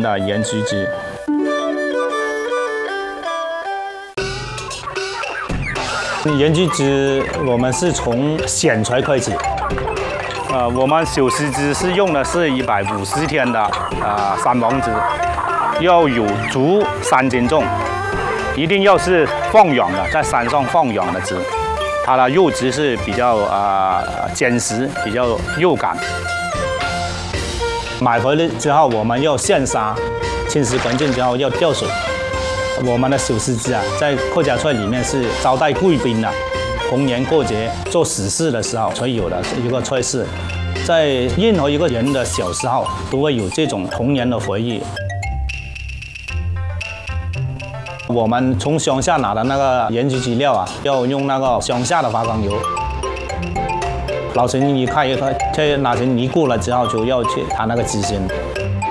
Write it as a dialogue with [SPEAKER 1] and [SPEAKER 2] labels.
[SPEAKER 1] 的盐焗汁。盐焗汁我们是从鲜菜开始。我们手撕汁是用的是150天的三王汁，要有足3斤重，一定要是放养的，在山上放养的汁，它的肉质是比较坚实，比较肉感。买回来之后，我们要现杀，侵蚀干净之后要吊水。我们的手撕汁在客家菜里面是招待贵宾的。逢年过节做喜事的时候才有的一个菜式，在任何一个人的小时候都会有这种童年的回忆。我们从乡下拿的那个盐焗汁料要用那个乡下的花岗油，老陈一开一开，这拿成泥过了之后就要去它那个汁先。